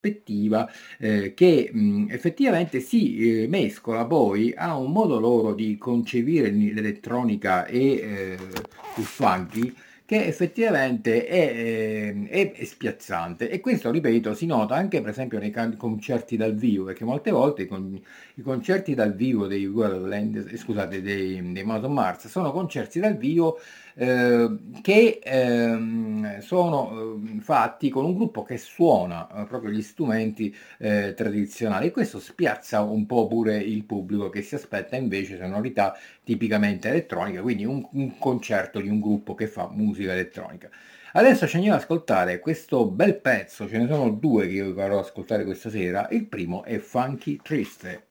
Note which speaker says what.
Speaker 1: prospettiva che effettivamente si mescola poi a un modo loro di concepire l'elettronica e il funky che effettivamente è spiazzante e questo, ripeto, si nota anche per esempio nei concerti dal vivo, perché molte volte i concerti dal vivo dei Wonderland, scusate, dei Mouse on Mars, sono concerti dal vivo che sono fatti con un gruppo che suona proprio gli strumenti tradizionali e questo spiazza un po' pure il pubblico che si aspetta invece sonorità tipicamente elettronica, quindi un concerto di un gruppo che fa musica elettronica. Adesso ci andiamo ad ascoltare questo bel pezzo, ce ne sono due che io vi farò ascoltare questa sera. Il primo è Funky Triste.